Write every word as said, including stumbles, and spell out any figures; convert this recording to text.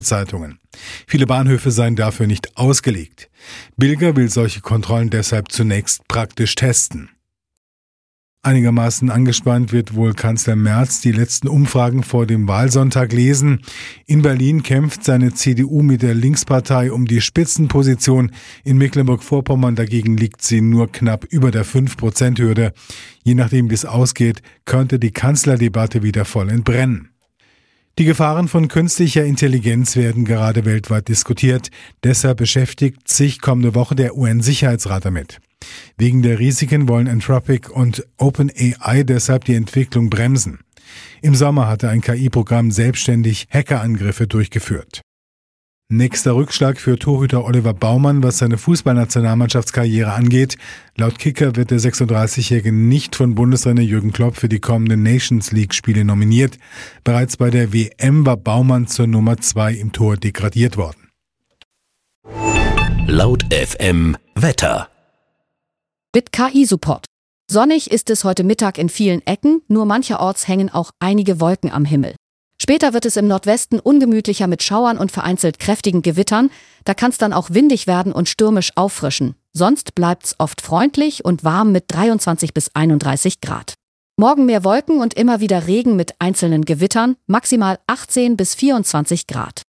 Zeitungen. Viele Bahnhöfe seien dafür nicht ausgelegt. Bilger will solche Kontrollen deshalb zunächst praktisch testen. Einigermaßen angespannt wird wohl Kanzler Merz die letzten Umfragen vor dem Wahlsonntag lesen. In Berlin kämpft seine C D U mit der Linkspartei um die Spitzenposition. In Mecklenburg-Vorpommern dagegen liegt sie nur knapp über der fünf Prozent Hürde. Je nachdem, wie es ausgeht, könnte die Kanzlerdebatte wieder voll entbrennen. Die Gefahren von künstlicher Intelligenz werden gerade weltweit diskutiert. Deshalb beschäftigt sich kommende Woche der U N-Sicherheitsrat damit. Wegen der Risiken wollen Anthropic und OpenAI deshalb die Entwicklung bremsen. Im Sommer hatte ein K I-Programm selbstständig Hackerangriffe durchgeführt. Nächster Rückschlag für Torhüter Oliver Baumann, was seine Fußballnationalmannschaftskarriere angeht. Laut Kicker wird der sechsunddreißigjährige nicht von Bundestrainer Jürgen Klopp für die kommenden Nations League-Spiele nominiert. Bereits bei der W M war Baumann zur Nummer zwei im Tor degradiert worden. Laut F M Wetter. Mit K I-Support. Sonnig ist es heute Mittag in vielen Ecken, nur mancherorts hängen auch einige Wolken am Himmel. Später wird es im Nordwesten ungemütlicher mit Schauern und vereinzelt kräftigen Gewittern. Da kann es dann auch windig werden und stürmisch auffrischen. Sonst bleibt's oft freundlich und warm mit dreiundzwanzig bis einunddreißig Grad. Morgen mehr Wolken und immer wieder Regen mit einzelnen Gewittern, maximal achtzehn bis vierundzwanzig Grad.